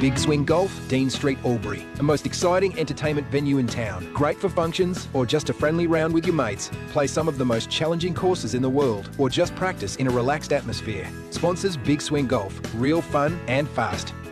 Big Swing Golf, Dean Street, Albury. The most exciting entertainment venue in town. Great for functions or just a friendly round with your mates. Play some of the most challenging courses in the world or just practice in a relaxed atmosphere. Sponsors Big Swing Golf. Real fun and fast.